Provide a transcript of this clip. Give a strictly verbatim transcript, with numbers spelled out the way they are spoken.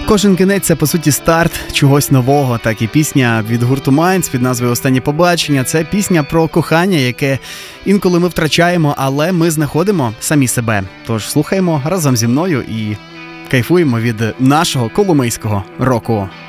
Кожен кінець – це, по суті, старт чогось нового. Так і пісня від гурту Майндс під назвою «Останнє побачення» – це пісня про кохання, яке інколи ми втрачаємо, але ми знаходимо самі себе. Тож слухаємо разом зі мною і кайфуємо від нашого коломийського року.